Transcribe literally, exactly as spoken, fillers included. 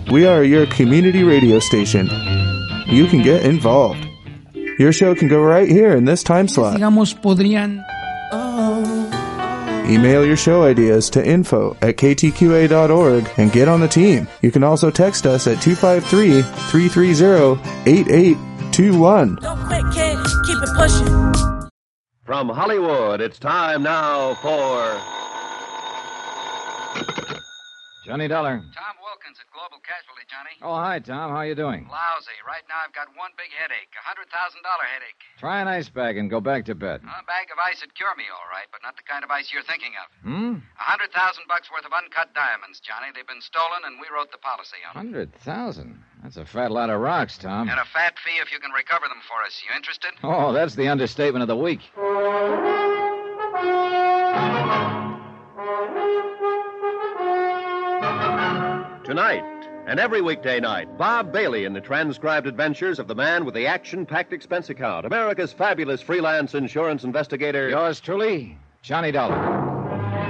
We are your community radio station. You can get involved. Your show can go right here in this time slot. Digamos, podrían... Email your show ideas to info at k t q a dot org and get on the team. You can also text us at two five three, three three zero, eight eight two one. Don't quit, kid. Keep it pushing. From Hollywood, it's time now for... Johnny Dollar. Tom Wilkins at Global Casualty, Johnny. Oh, hi, Tom. How you doing? Lousy. Right now I've got one big headache, a one hundred thousand dollars headache. Try an ice bag and go back to bed. A bag of ice would cure me, all right, but not the kind of ice you're thinking of. Hmm? A hundred thousand bucks worth of uncut diamonds, Johnny. They've been stolen, and we wrote the policy on them. Hundred thousand? That's a fat lot of rocks, Tom. And a fat fee if you can recover them for us. You interested? Oh, that's the understatement of the week. Tonight, and every weekday night, Bob Bailey in the transcribed adventures of the man with the action-packed expense account, America's fabulous freelance insurance investigator. Yours truly, Johnny Dollar.